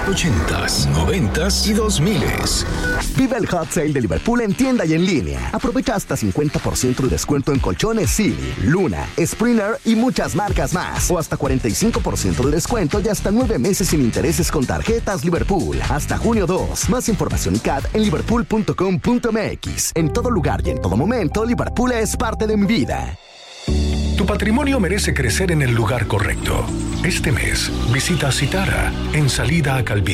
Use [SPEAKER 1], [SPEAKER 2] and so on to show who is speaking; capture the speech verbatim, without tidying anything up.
[SPEAKER 1] ochentas, noventas y dos miles.
[SPEAKER 2] Vive el hot sale de Liverpool en tienda y en línea. Aprovecha hasta cincuenta por ciento de descuento en colchones Silly, Luna, Springer y muchas marcas más. O hasta cuarenta y cinco por ciento de descuento y hasta nueve meses sin intereses con tarjetas Liverpool. Hasta junio dos. Más información y C A D en liverpool punto com punto m x. En todo lugar y en todo momento, Liverpool es parte de mi vida.
[SPEAKER 3] Tu patrimonio merece crecer en el lugar correcto. Este mes, visita Citara, en salida a Calví.